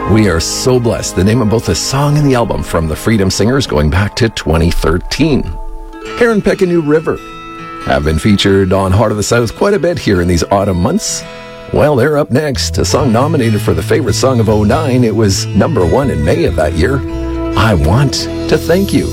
We are so blessed. The name of both the song and the album from the Freedom Singers going back to 2013. Aaron Peck and New River have been featured on Heart of the South quite a bit here in these autumn months. Well, they're up next. A song nominated for the favorite song of '09. It was number 1 in May of that year. I Want to Thank You.